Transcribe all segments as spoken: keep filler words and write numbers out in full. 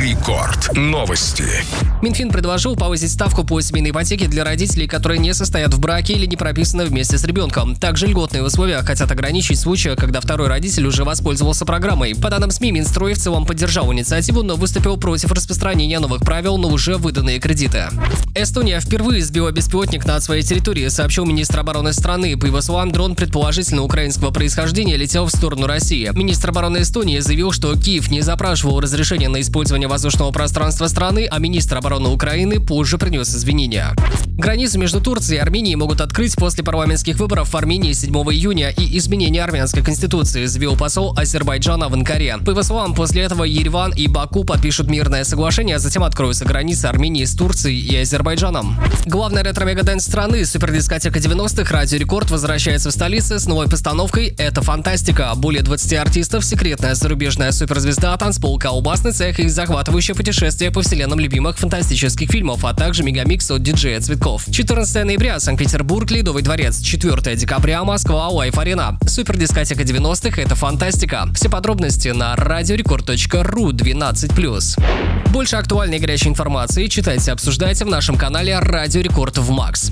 Рекорд. Новости. Минфин предложил повысить ставку по семейной ипотеке для родителей, которые не состоят в браке или не прописаны вместе с ребенком. Также льготные условия хотят ограничить случаи, когда второй родитель уже воспользовался программой. По данным СМИ, Минстрой в целом поддержал инициативу, но выступил против распространения новых правил на уже выданные кредиты. Эстония впервые сбила беспилотник над своей территорией, сообщил министр обороны страны. По его словам, дрон предположительно украинского происхождения летел в сторону России. Министр обороны Эстонии заявил, что Киев не запрашивал разрешения на использование воздушного пространства страны, а министр обороны Украины позже принес извинения. Границу между Турцией и Арменией могут открыть после парламентских выборов в Армении седьмого июня и изменения армянской конституции, заявил посол Азербайджана в Анкаре. По его словам, после этого Ереван и Баку подпишут мирное соглашение, а затем откроются границы Армении с Турцией и Азербайджаном. Главная ретро-мегадэнс страны, супердискотека девяностых, Радио Рекорд, возвращается в столицу с новой постановкой «Это фантастика». Более двадцати артистов, секретная зарубежная суперзвезда, танцпол, колбасный цех и захватывающее путешествие по вселенным любимых фантастических фильмов, а также мегамикс от диджея Цветков. четырнадцатого ноября Санкт-Петербург, Ледовый дворец. четвёртого декабря Москва, Лайф-арена. Супердискотека девяностых — это фантастика. Все подробности на радиорекорд точка ру двенадцать плюс. Больше актуальной и горячей информации читайте и обсуждайте в нашем канале Радио Рекорд в Макс.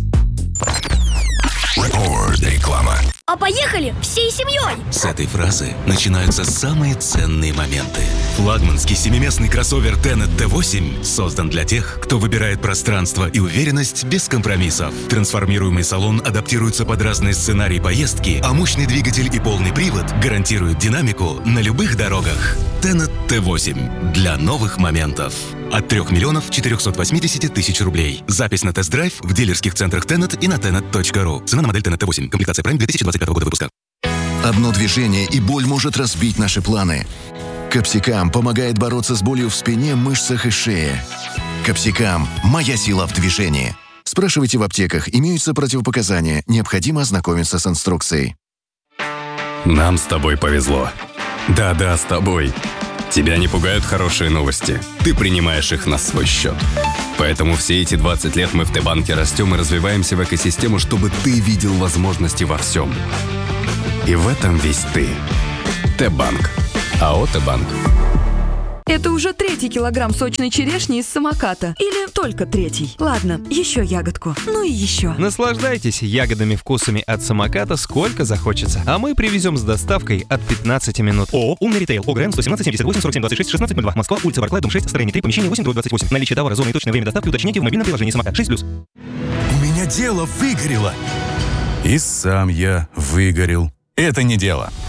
Реклама. А поехали всей семьей! С этой фразы начинаются самые ценные моменты. Флагманский семиместный кроссовер Tenet тэ восемь создан для тех, кто выбирает пространство и уверенность без компромиссов. Трансформируемый салон адаптируется под разные сценарии поездки, а мощный двигатель и полный привод гарантируют динамику на любых дорогах. Tenet тэ восемь для новых моментов. От трёх миллионов четырёхсот восьмидесяти тысяч рублей. Запись на тест-драйв в дилерских центрах Tenet и на tenet точка ру. Цена на модель Tenet тэ восемь. Комплектация Prime две тысячи двадцать пятого года выпуска. Одно движение, и боль может разбить наши планы. Капсикам помогает бороться с болью в спине, мышцах и шее. Капсикам – моя сила в движении. Спрашивайте в аптеках, имеются противопоказания, необходимо ознакомиться с инструкцией. Нам с тобой повезло. Да-да, с тобой. Тебя не пугают хорошие новости. Ты принимаешь их на свой счет. Поэтому все эти двадцать лет мы в Т-банке растем и развиваемся в экосистему, чтобы ты видел возможности во всем. И в этом весь ты. Т-банк. АО «Т-банк». Это уже третий килограмм сочной черешни из самоката. Или только третий. Ладно, еще ягодку. Ну и еще. Наслаждайтесь ягодными вкусами от самоката сколько захочется. А мы привезем с доставкой от пятнадцати минут. ООО «Умный ритейл». ОГРН сто семнадцать семьдесят восемь сорок семь двадцать шесть шестнадцать ноль два. Москва, улица Барклай, дом шесть, строение три, помещение восемь, дробь двадцать восемь. Наличие товара, зона и точное время доставки уточняйте в мобильном приложении «Самокат» шесть плюс. У меня дело выгорело. И сам я выгорел. Это не дело.